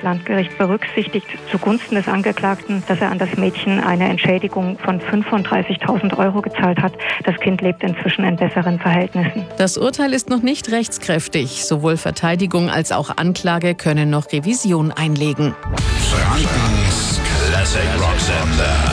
Landgericht berücksichtigt zugunsten des Angeklagten, dass er an das Mädchen eine Entschädigung von 35.000 Euro gezahlt hat. Das Kind lebt inzwischen in besseren Verhältnissen. Das Urteil ist noch nicht rechtskräftig. Sowohl Verteidigung als auch Anklage können noch Revision einlegen. Frankens Classic Rock Sender.